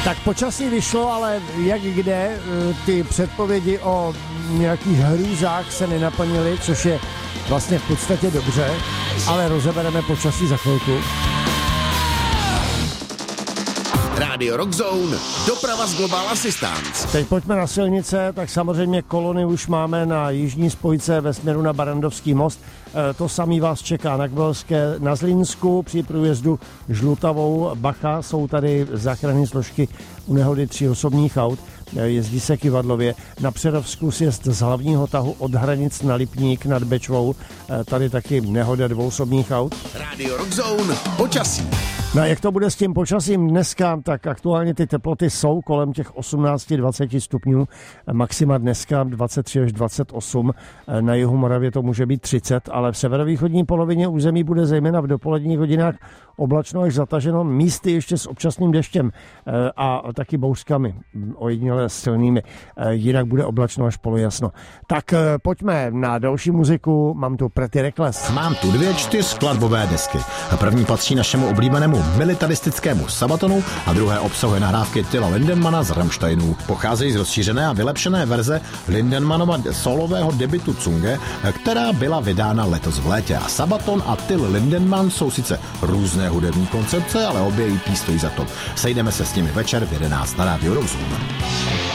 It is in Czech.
Tak počasí vyšlo, ale jak kde, ty předpovědi o nějakých hrůzách se nenaplnily, což je vlastně v podstatě dobře, ale rozebereme počasí za chvilku. Rádio Rock Zone, doprava z Global Assistance. Teď pojďme na silnice, tak samozřejmě kolony už máme na jižní spojce ve směru na Barrandovský most. To samý vás čeká na Kbelské, na Zlínsku při průjezdu Žlutavou. Bacha, jsou tady záchranné složky u nehody 3 osobních aut. Jezdí se kyvadlově. Na Přerovsku sjezd z hlavního tahu od Hranic na Lipník nad Bečvou. Tady taky nehoda 2 osobních aut. Rádio Rock Zone, počasí. No a jak to bude s tím počasím dneska, tak aktuálně ty teploty jsou kolem těch 18-20 stupňů. Maxima dneska 23 až 28. Na jihu Moravě to může být 30, ale v severovýchodní polovině území bude zejména v dopoledních hodinách oblačno až zataženo, místy ještě s občasným deštěm a taky bouřkami, ojediněle silnými. Jinak bude oblačno až polojasno. Tak pojďme na další muziku. Mám tu Pretty Reckless. Mám tu 2 4skladbové desky. První patří našemu oblíbenému militaristickému Sabatonu a druhé obsahuje nahrávky Tilla Lindenmana z Rammsteinů. Pocházejí z rozšířené a vylepšené verze Lindenmanova solového debutu Zunge, která byla vydána letos v létě. A Sabaton a Till Lindenman jsou sice různé hudební koncepce, ale obě EP stojí za to. Sejdeme se s nimi večer v 11 na Rádiu Rock Zone.